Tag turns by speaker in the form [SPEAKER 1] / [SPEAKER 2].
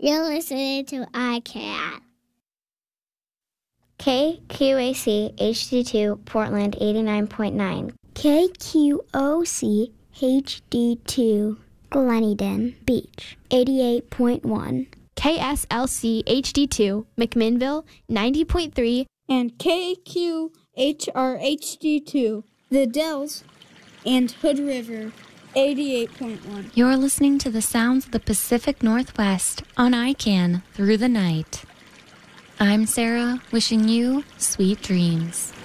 [SPEAKER 1] You're listening to iCat.
[SPEAKER 2] KQAC HD2 Portland 89.9.
[SPEAKER 1] KQOC HD2 Gleneden Beach 88.1.
[SPEAKER 3] KSLC HD2 McMinnville 90.3.
[SPEAKER 4] And KQHR HD2 The Dells and Hood River 88.1.
[SPEAKER 5] You're listening to the sounds of the Pacific Northwest on ICANN through the night. I'm Sarah, wishing you sweet dreams.